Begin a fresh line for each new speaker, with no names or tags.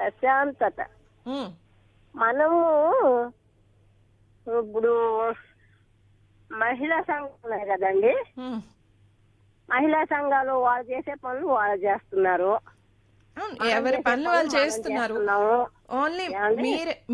ప్రశాంతత.
ఉమ్,
మనము ఇప్పుడు మహిళా సంఘం ఉన్నాయి కదండి,
ఉమ్.
మహిళా సంఘాలు వాళ్ళు చేసే పనులు వాళ్ళు చేస్తున్నారు,
అవును,
మనం
ఎవరి
చేసే
పనులు
పనులు
వాళ్ళు
మనం
చేస్తున్నారు.
చేస్తున్నాము.
ఓన్లీ
ఏమండి?
మీరే